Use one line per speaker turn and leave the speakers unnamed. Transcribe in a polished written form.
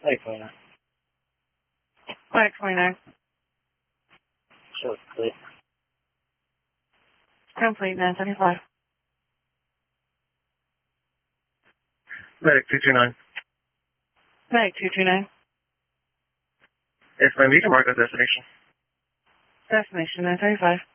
Medic 29.
Medic 29.
Show complete.
Complete 975.
Medic 229.
Medic 229.
If my meter mark is destination.
Destination 935.